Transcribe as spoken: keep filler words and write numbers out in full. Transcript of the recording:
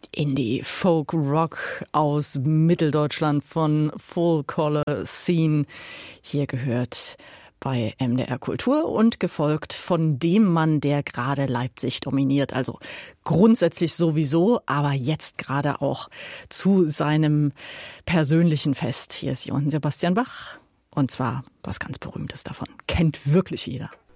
Indie, Folk, Rock aus Mitteldeutschland von Full Color Scene. Hier gehört bei M D R Kultur und gefolgt von dem Mann, der gerade Leipzig dominiert. Also grundsätzlich sowieso, aber jetzt gerade auch zu seinem persönlichen Fest. Hier ist Johann Sebastian Bach und zwar was ganz Berühmtes davon. Kennt wirklich jeder.